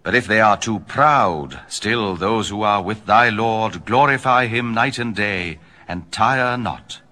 But if they are too proud, still those who are with thy Lord glorify him night and day, and tire not.